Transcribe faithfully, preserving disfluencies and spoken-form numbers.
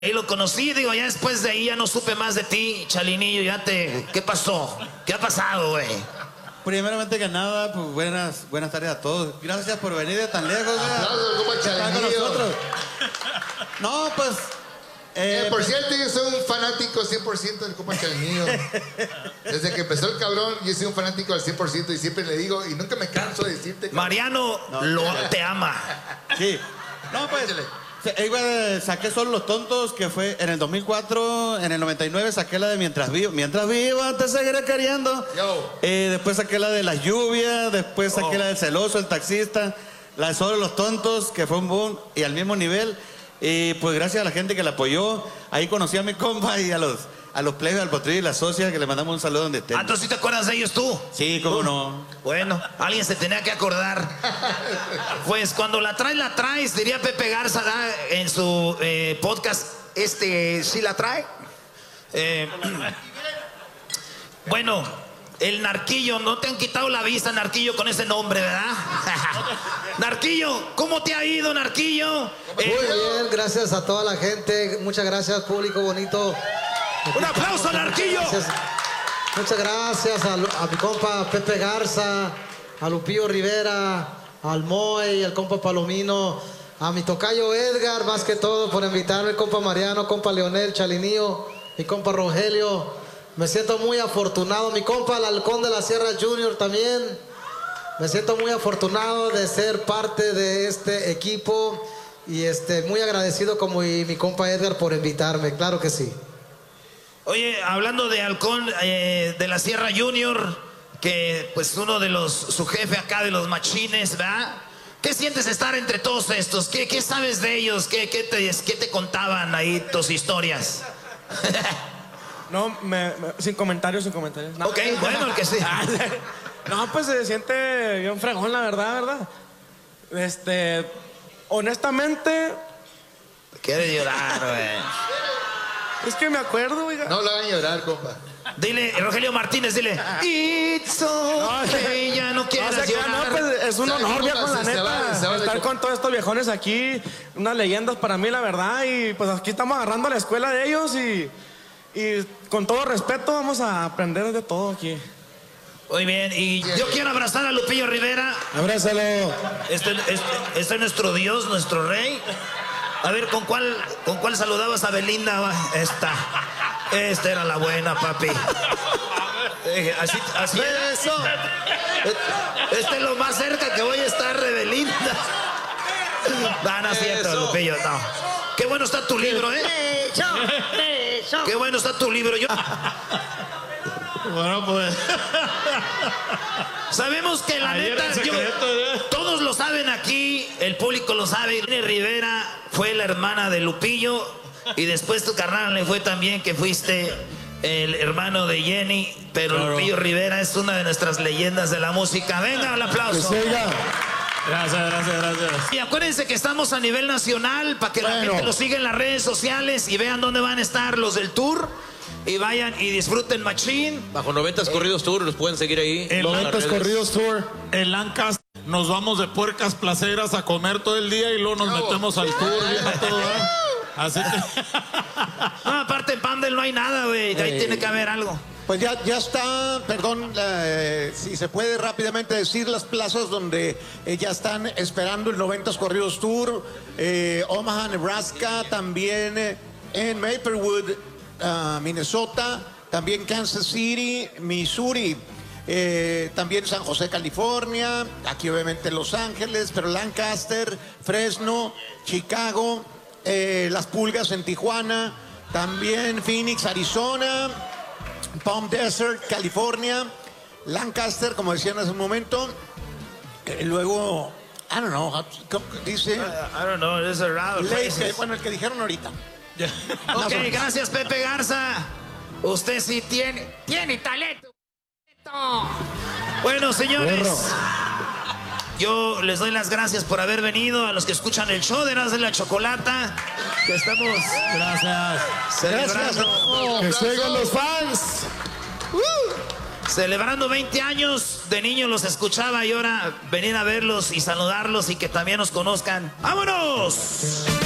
Y lo conocí, digo, ya después de ahí ya no supe más de ti, Chalinillo, ya te... ¿Qué pasó? ¿Qué ha pasado, güey? Primeramente que nada, pues buenas, buenas tardes a todos. Gracias por venir de tan lejos, güey. Aplausos, compa Chalinillo. Con nosotros. No, pues... Eh, eh, por cierto, yo soy un fanático cien por ciento del compa Chalinillo. Desde que empezó el cabrón, yo soy un fanático al cien por ciento y siempre le digo, y nunca me canso de decirte... Cabrón. Mariano no, lo, te ama. Sí. No, pues... Igual saqué Solo los Tontos, que fue en el dos mil cuatro, en el noventa y nueve saqué la de Mientras Vivo. Mientras Viva te seguiré queriendo. Eh, después saqué la de Las Lluvias, después saqué oh. la del Celoso, el Taxista, la de Solo los Tontos, que fue un boom y al mismo nivel. Y pues gracias a la gente que la apoyó, ahí conocí a mi compa y a los... A los plebes, al potrillo y la socia, que le mandamos un saludo donde estén. Ah, ¿tú sí te acuerdas de ellos tú? Sí, cómo ¿Tú? no. Bueno, alguien se tenía que acordar. Pues cuando la traes, la traes, diría Pepe Garza ¿da? en su eh, podcast, este, ¿sí la trae? Eh, bueno, el Narquillo, no te han quitado la vista, Narquillo, con ese nombre, ¿verdad? Narquillo, ¿cómo te ha ido, Narquillo? Muy eh, bien, gracias a toda la gente, muchas gracias, público bonito. Un aplauso al Narquillo. Gracias. Muchas gracias a, a mi compa Pepe Garza, a Lupillo Rivera, al Moy, al compa Palomino, a mi tocayo Edgar, más que todo por invitarme, el compa Mariano, compa Leonel, Chalinillo, mi compa Rogelio. Me siento muy afortunado, mi compa el Halcón de la Sierra Junior también. Me siento muy afortunado de ser parte de este equipo y este, muy agradecido como mi, mi compa Edgar por invitarme, claro que sí. Oye, hablando de Halcón eh, de la Sierra Junior, que pues uno de los, su jefe acá de los machines, ¿verdad? ¿Qué sientes estar entre todos estos? ¿Qué, qué sabes de ellos? ¿Qué, qué, te, ¿Qué te contaban ahí tus historias? No, me, me, sin comentarios, sin comentarios. No. Ok, bueno, el que sea. No, pues se siente bien fregón, la verdad, ¿verdad? Este, honestamente... Quiere llorar, güey. Es que me acuerdo, oiga. No lo hagan llorar, compa. Dile, Rogelio Martínez, dile. It's okay, no, ya no quieras no, o sea, llorar. No, pues es un honor, viejo, la neta. Va, va estar con todos estos viejones aquí. Unas leyendas para mí, la verdad. Y pues aquí estamos agarrando la escuela de ellos y... Y con todo respeto vamos a aprender de todo aquí. Muy bien, y yo quiero abrazar a Lupillo Rivera. Abrázalo. Este, este, este es nuestro Dios, nuestro rey. A ver, ¿con cuál, ¿con cuál saludabas a Belinda? Esta. Esta era la buena, papi. Eh, así, así Eso. Este es lo más cerca que voy a estar de Belinda. No, no es cierto, Lupillo, no. Qué bueno está tu libro, ¿eh? Eso. Eso. Qué bueno está tu libro. Yo... Bueno, pues... Sabemos que la Ayer neta, yo, todos lo saben aquí, el público lo sabe. Jenny Rivera fue la hermana de Lupillo y después tu carnal le fue también que fuiste el hermano de Jenny, pero claro. Lupillo Rivera es una de nuestras leyendas de la música. Venga, el aplauso. Gracias, gracias, gracias. Y acuérdense que estamos a nivel nacional para que bueno. la gente lo siga en las redes sociales y vean dónde van a estar los del tour. Y vayan y disfruten machín. Bajo noventas eh, Corridos Tour, los pueden seguir ahí. En noventas Corridos Tour. En Lancaster nos vamos de puercas placeras a comer todo el día y luego nos no. metemos al tour y todo, ¿eh? Así que... No, aparte en Pandel no hay nada, güey. Ahí eh, tiene que haber algo. Pues ya, ya está, perdón, eh, si se puede rápidamente decir las plazas donde eh, ya están esperando el noventas Corridos Tour. Eh, Omaha, Nebraska, también eh, en Maplewood, Uh, Minnesota, también Kansas City, Missouri, eh, también San José, California, aquí obviamente Los Ángeles, pero Lancaster, Fresno, Chicago, eh, Las Pulgas en Tijuana, también Phoenix, Arizona, Palm Desert, California, Lancaster, como decían hace un momento, eh, luego, I don't know, dice... Uh, I don't know, there's a lot of Lake, bueno, el que dijeron ahorita. Ok, gracias Pepe Garza. Usted sí tiene, tiene talento. Bueno, señores, yo les doy las gracias por haber venido. A los que escuchan el show de Eras de la Chocolata, que estamos gracias celebrando. Que sigan los fans. Uh, celebrando veinte años. De niño los escuchaba y ahora venir a verlos y saludarlos y que también nos conozcan. ¡Vámonos!